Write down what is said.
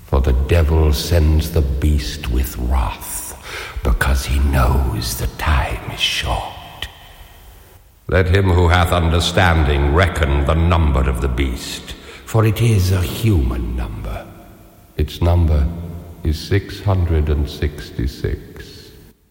For the devil sends the beast with wrath, because he knows the time is short. Let him who hath understanding reckon the number of the beast, for it is a human number. Its number is 666.